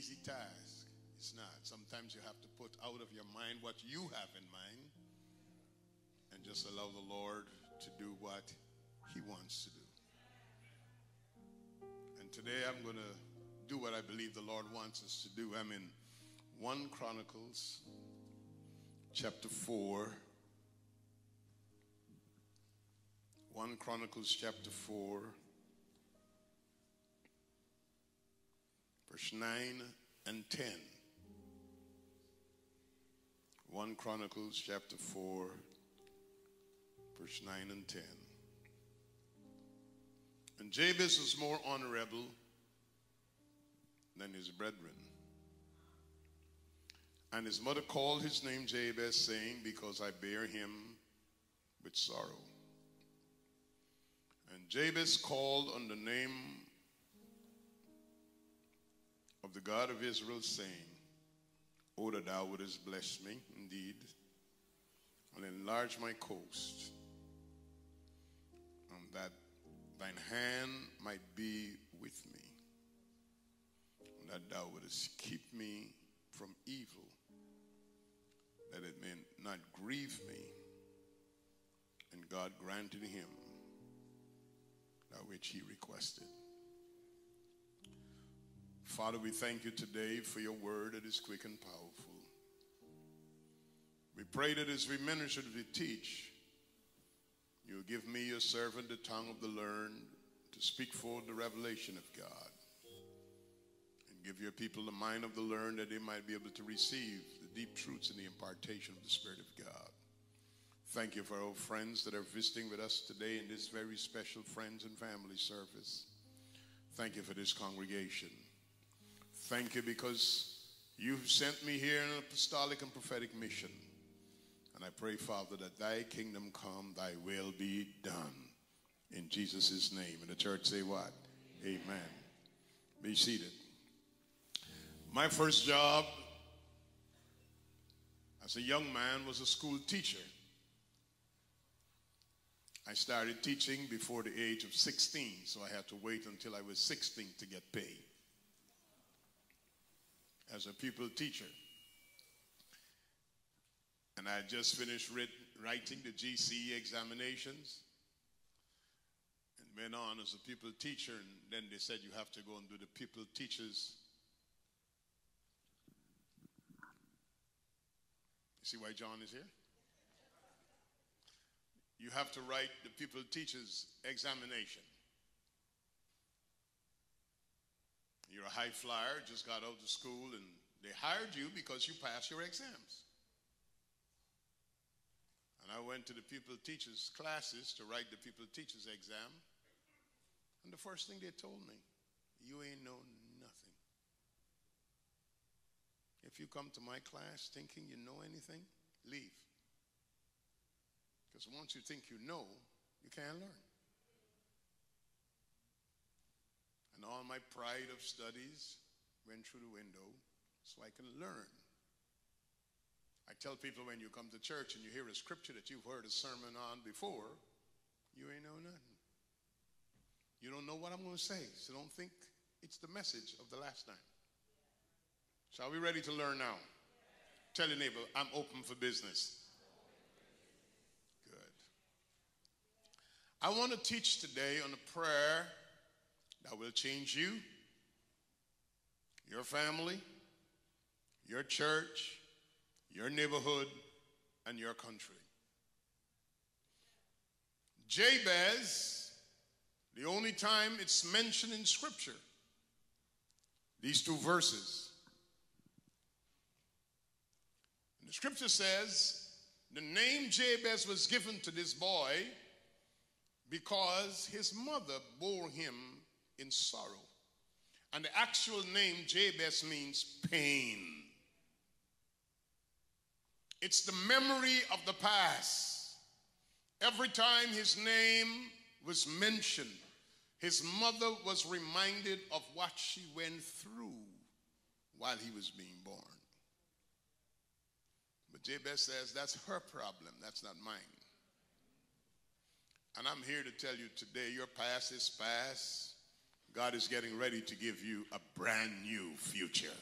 easy task. It's not. Sometimes you have to put out of your mind what you have in mind and just allow the Lord to do what He wants to do. And today I'm going to do what I believe the Lord wants us to do. I'm in 1 Chronicles chapter 4. 1 Chronicles chapter 4, verse 9 and 10. 1 Chronicles chapter 4, verse 9 and 10. And Jabez was more honorable than his brethren. And his mother called his name Jabez, saying, because I bear him with sorrow. And Jabez called on the name of the God of Israel, saying, O that thou wouldest bless me indeed, and enlarge my coast, and that thine hand might be with me, and that thou wouldest keep me from evil, that it may not grieve me. And God granted him that which he requested. Father, we thank you today for your word that is quick and powerful. We pray that as we minister, as we teach, you will give me, your servant, the tongue of the learned, to speak forth the revelation of God. And give your people the mind of the learned, that they might be able to receive the deep truths and the impartation of the Spirit of God. Thank you for our friends that are visiting with us today in this very special Friends and Family service. Thank you for this congregation. Thank you because you've sent me here in an apostolic and prophetic mission. And I pray, Father, that thy kingdom come, thy will be done. In Jesus' name. And the church say what? Amen. Be seated. My first job as a young man was a school teacher. I started teaching before the age of 16, so I had to wait until I was 16 to get paid as a pupil teacher. And I had just finished writing the GCE examinations and went on as a pupil teacher, and then they said you have to go and do the pupil teachers. You see why John is here? You have to write the pupil teachers examination. You're a high flyer, just got out of school, and they hired you because you passed your exams. And I went to the pupil teachers classes to write the pupil teachers exam. And the first thing they told me, you ain't know nothing. If you come to my class thinking you know anything, leave. Because once you think you know, you can't learn. And all my pride of studies went through the window so I can learn. I tell people when you come to church and you hear a scripture that you've heard a sermon on before, you ain't know nothing. You don't know what I'm going to say, so don't think it's the message of the last time. So are we ready to learn now? Tell your neighbor, I'm open for business. I want to teach today on a prayer that will change you, your family, your church, your neighborhood, and your country. Jabez, the only time it's mentioned in Scripture, these two verses. And the Scripture says the name Jabez was given to this boy because his mother bore him in sorrow. And the actual name Jabez means pain. It's the memory of the past. Every time his name was mentioned, his mother was reminded of what she went through while he was being born. But Jabez says that's her problem, that's not mine. And I'm here to tell you today, your past is past. God is getting ready to give you a brand new future.